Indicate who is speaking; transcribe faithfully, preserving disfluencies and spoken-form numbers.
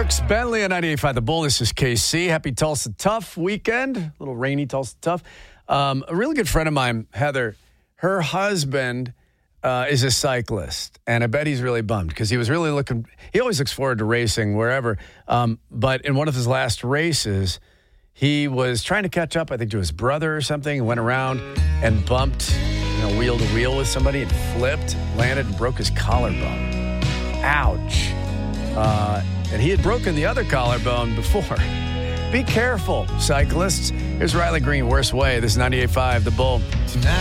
Speaker 1: Dierks Bentley on ninety-eight point five The Bull. This is K C. Happy Tulsa Tough weekend. A little rainy Tulsa Tough. Um, a really good friend of mine, Heather, her husband uh, is a cyclist. And I bet he's really bummed because he was really looking, he always looks forward to racing wherever. Um, but in one of his last races, he was trying to catch up, I think, to his brother or something, went around and bumped, you know, wheel to wheel with somebody and flipped, landed and broke his collarbone. Ouch. Uh, and he had broken the other collarbone before. Be careful, cyclists. Here's Riley Green, Worst Way. This is ninety-eight point five The Bull.